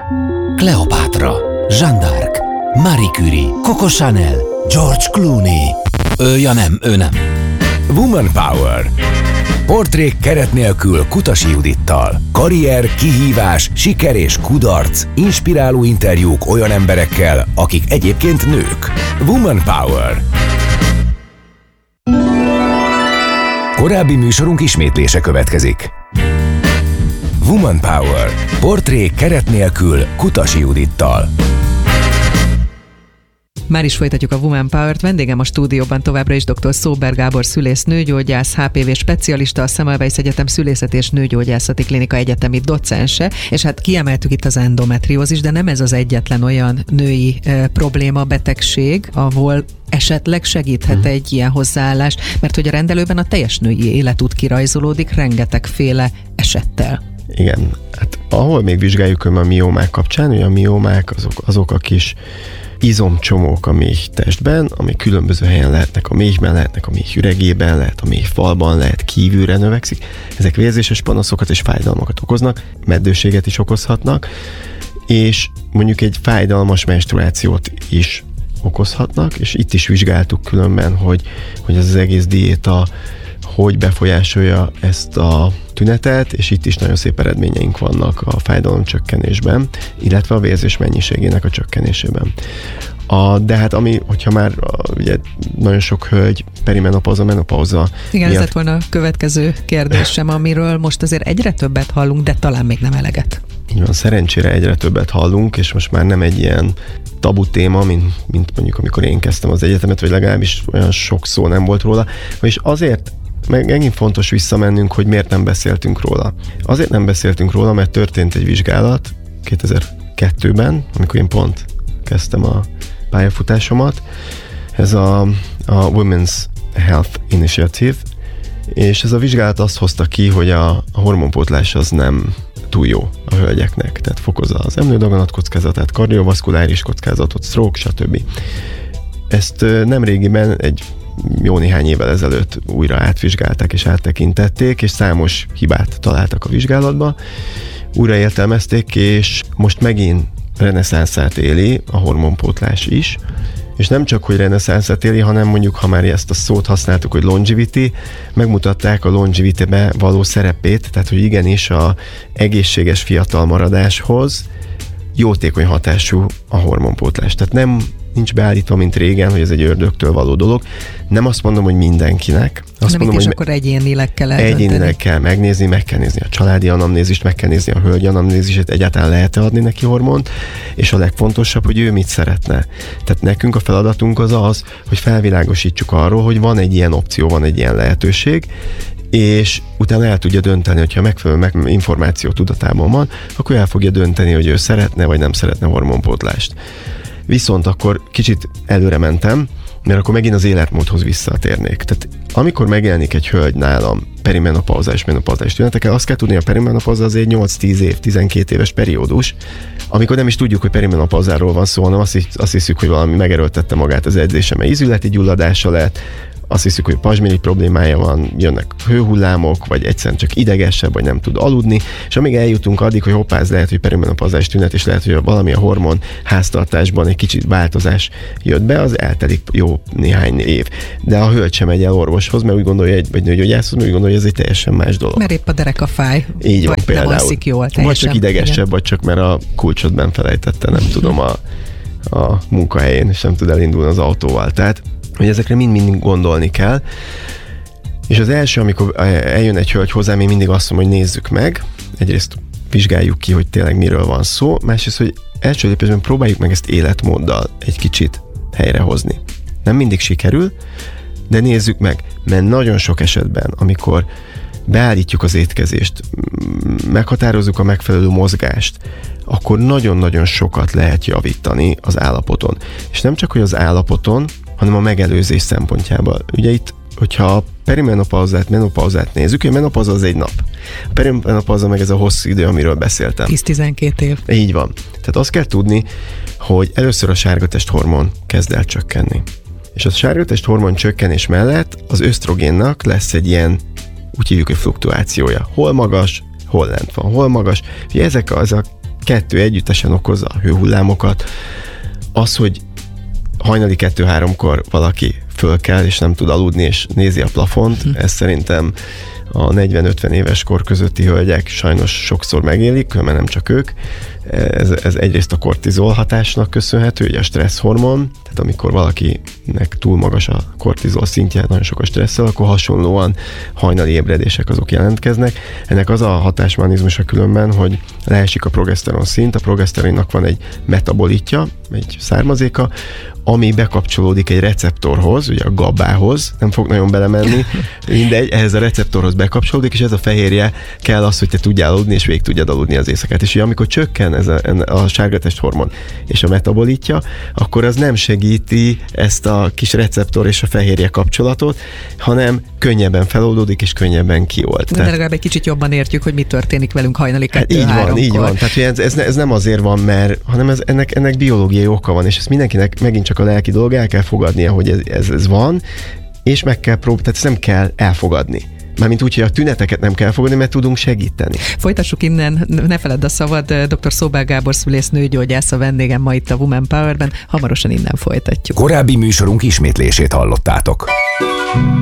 Kleopátra, Jeanne d'Arc, Marie Curie, Coco Chanel, George Clooney. Ő nem. Woman Power. Portrék keret nélkül Kutasi Judittal. Karrier, kihívás, siker és kudarc. Inspiráló interjúk olyan emberekkel, akik egyébként nők. Woman Power. Korábbi műsorunk ismétlése következik. Woman Power. Portrék keret nélkül Kutasi Judittal. Már is folytatjuk a Woman Power-t. Vendégem a stúdióban továbbra is dr. Szóber Gábor szülész, nőgyógyász, HPV specialista, a Semmelweis Egyetem Szülészeti és Nőgyógyászati Klinika egyetemi docense, és hát kiemeltük itt az endometriózis, de nem ez az egyetlen olyan női probléma, betegség, ahol esetleg segíthet egy ilyen hozzáállás, mert hogy a rendelőben a teljes női életút kirajzolódik rengetegféle esettel. Igen, hát ahol még vizsgáljuk a miómák kapcsán, hogy a miómák azok a kis izomcsomók a méh testben, amik különböző helyen lehetnek, a méhben lehetnek, a méh üregében lehet, a méh falban lehet, kívülre növekszik. Ezek vérzéses panaszokat és fájdalmakat okoznak, meddőséget is okozhatnak, és mondjuk egy fájdalmas menstruációt is okozhatnak, és itt is vizsgáltuk különben, hogy az egész diéta hogy befolyásolja ezt a tünetet, és itt is nagyon szép eredményeink vannak a fájdalom csökkenésben, illetve a vérzés mennyiségének a csökkenésében. De hát hogyha már ugye nagyon sok hölgy perimenopauza, menopauza. Igen, ez lett volna a következő kérdésem, amiről most azért egyre többet hallunk, de talán még nem eleget. Így van, szerencsére egyre többet hallunk, és most már nem egy ilyen tabu téma, mint mondjuk amikor én kezdtem az egyetemet, vagy legalábbis olyan sok szó nem volt róla, és azért megint fontos visszamennünk, hogy miért nem beszéltünk róla. Azért nem beszéltünk róla, mert történt egy vizsgálat 2002-ben, amikor én pont kezdtem a pályafutásomat. Ez a Women's Health Initiative, és ez a vizsgálat azt hozta ki, hogy a hormonpótlás az nem túl jó a hölgyeknek, tehát fokozza az emlődaganat kockázatát, kardiovaszkuláris kockázatot, stroke, stb. Ezt nemrégiben egy jó néhány évvel ezelőtt újra átvizsgálták és áttekintették, és számos hibát találtak a vizsgálatba. Újra értelmezték, és most megint reneszánszát éli a hormonpótlás is, és nem csak, hogy reneszánszát éli, hanem mondjuk, ha már ezt a szót használtuk, hogy longevity, megmutatták a longevity-be való szerepét, tehát, hogy igenis a egészséges fiatal maradáshoz jótékony hatású a hormonpótlás. Tehát nincs beállítva, mint régen, hogy ez egy ördögtől való dolog. Nem azt mondom, hogy mindenkinek. Azt mondom, hogy akkor egyénileg kell eldönteni. Egyénileg kell megnézni, meg kell nézni a családi anamnézist, meg kell nézni a hölgy anamnézisét, egyáltalán lehet-e adni neki hormont, és a legfontosabb, hogy ő mit szeretne. Tehát nekünk a feladatunk az, hogy felvilágosítsuk arról, hogy van egy ilyen opció, van egy ilyen lehetőség, és utána el tudja dönteni, hogyha megfelelő információ tudatában van, akkor el fogja dönteni, hogy ő szeretne, vagy nem szeretne hormonpótlást. Viszont akkor kicsit előre mentem, mert akkor megint az életmódhoz visszatérnék. Tehát amikor megjelenik egy hölgy nálam perimenopauza és menopauzás tünetekkel, azt kell tudni, hogy a perimenopauza az egy 8-10 év, 12 éves periódus, amikor nem is tudjuk, hogy perimenopauzáról van szó, hanem azt hiszük, hogy valami megerőltette magát az edzése, mert ízületi gyulladása lett, azt hiszük, hogy pazsmirigy problémája van, jönnek hőhullámok, vagy egyszerűen csak idegesebb, vagy nem tud aludni, és amíg eljutunk addig, hogy hoppá, ez lehet, hogy perimenopauzás tünet, és lehet, hogy valami a hormon háztartásban egy kicsit változás jött be, az eltelik jó néhány év. De a hölgy sem megy el orvoshoz, mert úgy gondolja, vagy nőgyógyászhoz, mert úgy gondolja, hogy ez egy teljesen más dolog. Mert épp a dereka fáj. Így van, vagy például. Nem alszik jól teljesen. Vagy csak idegesebb, igen. Vagy csak mert a kulcsot benn felejtette, nem tudom, a munkahelyén, és nem tud elindulni az autóval. Tehát hogy ezekre mind gondolni kell. És az első, amikor eljön egy hölgy hozzám, én mindig azt mondom, hogy nézzük meg. Egyrészt vizsgáljuk ki, hogy tényleg miről van szó. Másrészt, hogy első lépésben próbáljuk meg ezt életmóddal egy kicsit helyrehozni. Nem mindig sikerül, de nézzük meg, mert nagyon sok esetben, amikor beállítjuk az étkezést, meghatározzuk a megfelelő mozgást, akkor nagyon-nagyon sokat lehet javítani az állapoton. És nem csak, hogy az állapoton, hanem a megelőzés szempontjából. Ugye itt, hogyha a perimenopauzát, menopauzát nézzük, a menopauza az egy nap. A perimenopauza meg ez a hosszú idő, amiről beszéltem. 10-12 év. Így van. Tehát azt kell tudni, hogy először a sárgatesthormon kezd el csökkenni. És a sárgatesthormon csökkenés mellett az ösztrogénnak lesz egy ilyen, úgy hívjuk, hogy fluktuációja. Hol magas, hol lent van, hol magas. Ugye ez a kettő együttesen okozza a hőhullámokat. Az, hogy hajnali 2-3-kor valaki fölkel, és nem tud aludni, és nézi a plafont, ez szerintem a 40-50 éves kor közötti hölgyek sajnos sokszor megélik, mert nem csak ők. Ez egyrészt a kortizol hatásnak köszönhető, ugye a stresszhormon, tehát amikor valakinek túl magas a kortizol szintje, nagyon sok a stresszel, akkor hasonlóan hajnali ébredések azok jelentkeznek. Ennek az a hatásmechanizmusa különben, hogy leesik a progeszteron szint, a progeszterinnak van egy metabolitja, egy származéka, ami bekapcsolódik egy receptorhoz, ugye a GABA-hoz, nem fog nagyon belemenni, mindegy, ehhez a receptorhoz bekapcsolódik, és ez a fehérje kell az, hogy te tudjál aludni, és végig tudjad aludni az éjszakát. És ugye amikor csökken ez a sárgatest hormon és a metabolitja, akkor az nem segíti ezt a kis receptor és a fehérje kapcsolatot, hanem könnyebben feloldódik, és könnyebben kiold. De legalább egy kicsit jobban értjük, hogy mi történik velünk hajnali 2-3-kor. Így van. Tehát ez nem azért van, mert, hanem ennek biológiai oka van, és ezt mindenkinek megint csak a lelki dolog, el kell fogadnia, hogy ez van, és meg kell próbálni, tehát ezt nem kell elfogadni. Mármint úgy, hogy a tüneteket nem kell fogadni, mert tudunk segíteni. Folytassuk innen, ne feledd a szavad, dr. Szóbel Gábor szülész nőgyógyász a vendégem ma itt a Woman Powerben, hamarosan innen folytatjuk. Korábbi műsorunk ismétlését hallottátok.